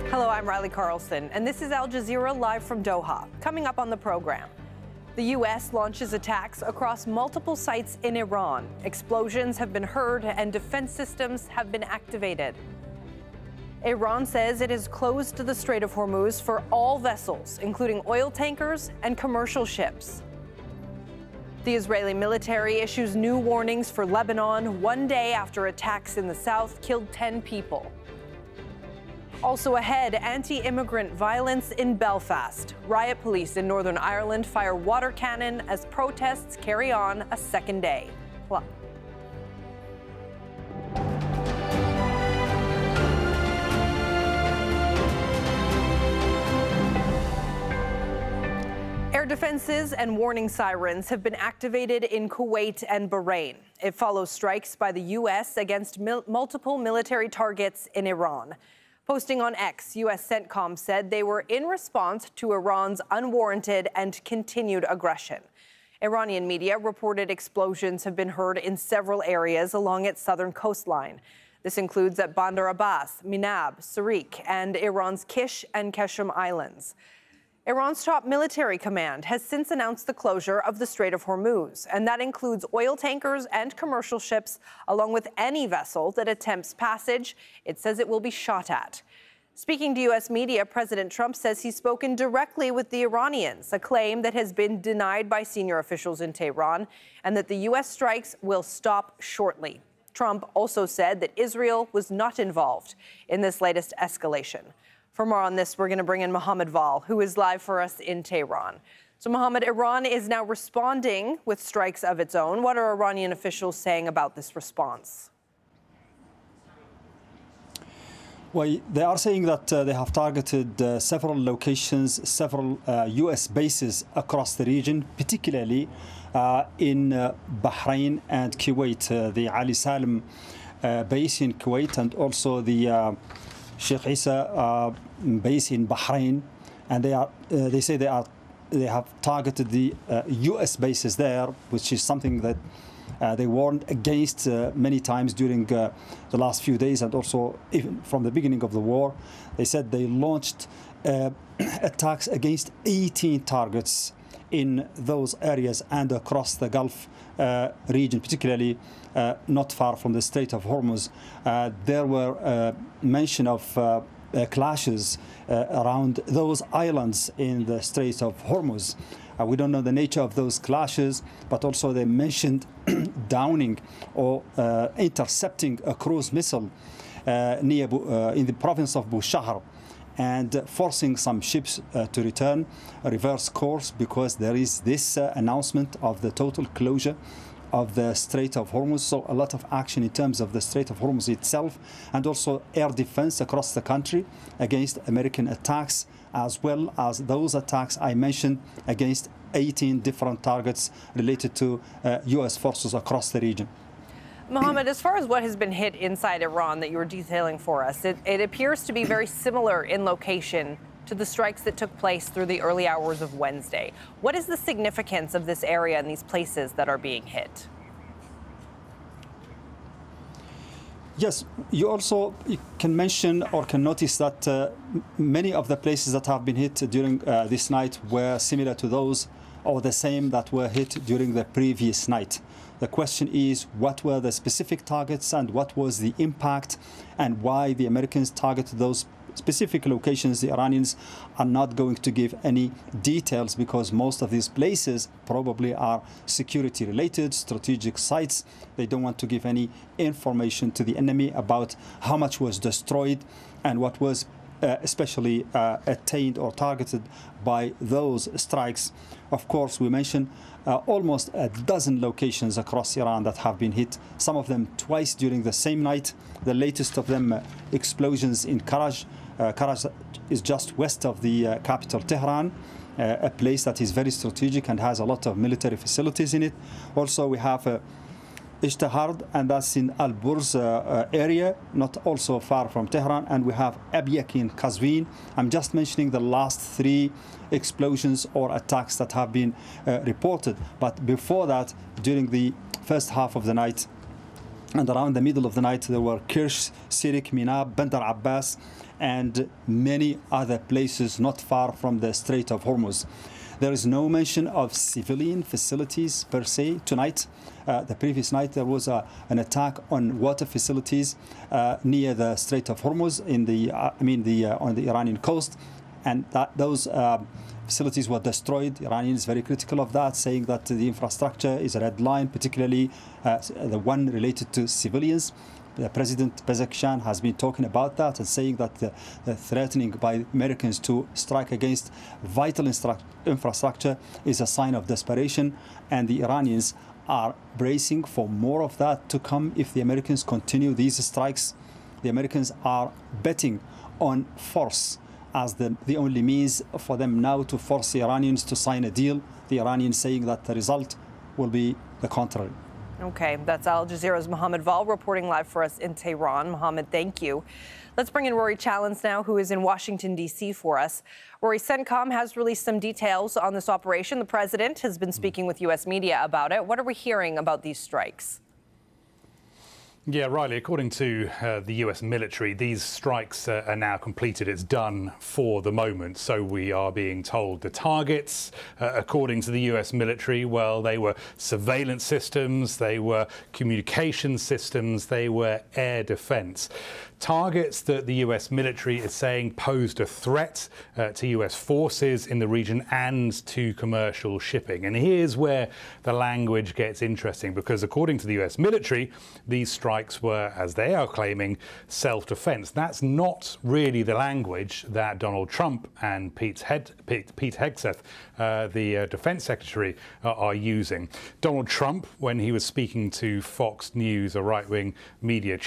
Hello, I'm Riley Carlson, and this is Al Jazeera live from Doha. Coming up on the program, the U.S. launches attacks across multiple sites in Iran. Explosions have been heard and defense systems have been activated. Iran says it has closed the Strait of Hormuz for all vessels, including oil tankers and commercial ships. The Israeli military issues new warnings for Lebanon one day after attacks in the south killed 10 people. Also ahead, anti-immigrant violence in Belfast. Riot police in Northern Ireland fire water cannon as protests carry on a second day. Air defenses and warning sirens have been activated in Kuwait and Bahrain. It follows strikes by the U.S. against multiple military targets in Iran. Posting on X, U.S. CENTCOM said they were in response to Iran's unwarranted and continued aggression. Iranian media reported explosions have been heard in several areas along its southern coastline. This includes at Bandar Abbas, Minab, Sarik, and Iran's Kish and Keshem Islands. Iran's top military command has since announced the closure of the Strait of Hormuz, and that includes oil tankers and commercial ships, along with any vessel that attempts passage. It says it will be shot at. Speaking to U.S. media, President Trump says he's spoken directly with the Iranians, a claim that has been denied by senior officials in Tehran, and that the U.S. strikes will stop shortly. Trump also said that Israel was not involved in this latest escalation. For more on this, we're going to bring in Mohammed Val, who is live for us in Tehran. So, Mohammed, Iran is now responding with strikes of its own. What are Iranian officials saying about this response? Well, they are saying that they have targeted several locations, several U.S. bases across the region, particularly in Bahrain and Kuwait, the Ali Salim base in Kuwait, and also the Sheikh Isa base in Bahrain, and they say they have targeted the U.S. bases there, which is something that they warned against many times during the last few days, and also even from the beginning of the war. They said they launched attacks against 18 targets in those areas and across the Gulf region, particularly not far from the Strait of Hormuz. There were mention of clashes around those islands in the Strait of Hormuz. We don't know the nature of those clashes, but also they mentioned downing or intercepting a cruise missile near in the province of Bushehr, and forcing some ships to return, reverse course, because there is this announcement of the total closure of the Strait of Hormuz. So a lot of action in terms of the Strait of Hormuz itself, and also air defense across the country against American attacks, as well as those attacks I mentioned against 18 different targets related to U.S. forces across the region. Mohammed, as far as what has been hit inside Iran that you were detailing for us, it appears to be very similar in location to the strikes that took place through the early hours of Wednesday. What is the significance of this area and these places that are being hit? Yes, you also can mention or can notice that many of the places that have been hit during this night were similar to those or the same that were hit during the previous night. The question is, what were the specific targets and what was the impact, and why the Americans targeted those specific locations? The Iranians are not going to give any details, because most of these places probably are security related, strategic sites. They don't want to give any information to the enemy about how much was destroyed and what was especially attained or targeted by those strikes. Of course, we mentioned almost a dozen locations across Iran that have been hit, some of them twice during the same night. The latest of them, explosions in Karaj. Karaj is just west of the capital, Tehran, a place that is very strategic and has a lot of military facilities in it. Also, we have Ishtahard, and that's in Al-Burz area, not also far from Tehran. And we have Abyak in Qazvin. I'm just mentioning the last three explosions or attacks that have been reported. But before that, during the first half of the night, And around the middle of the night, there were Kirsh, Sirik, Minab, Bandar Abbas, and many other places not far from the Strait of Hormuz. There is no mention of civilian facilities per se tonight. The previous night there was an attack on water facilities near the Strait of Hormuz on the Iranian coast, and those facilities were destroyed. The Iranians very critical of that, saying that the infrastructure is a red line, particularly the one related to civilians. President Pezeshkian has been talking about that and saying that the threatening by Americans to strike against vital infrastructure is a sign of desperation, and the Iranians are bracing for more of that to come if the Americans continue these strikes. The Americans are betting on force as the only means for them now to force the Iranians to sign a deal. The Iranians saying that the result will be the contrary. Okay, that's Al Jazeera's Mohammed Val reporting live for us in Tehran. Mohammed, thank you. Let's bring in Rory Challens now, who is in Washington, D.C. for us. Rory, CENTCOM has released some details on this operation. The president has been speaking with U.S. media about it. What are we hearing about these strikes? Yeah, Riley, according to the US military, these strikes are now completed. It's done for the moment. So we are being told the targets, according to the US military, well, they were surveillance systems, they were communication systems, they were air defense. Targets that the US military is saying posed a threat to US forces in the region and to commercial shipping. And here's where the language gets interesting, because according to the US military, these strikes were, as they are claiming, self-defense. That's not really the language that Donald Trump and Pete Hegseth, the defense secretary, are using. Donald Trump, when he was speaking to Fox News, a right-wing media channel,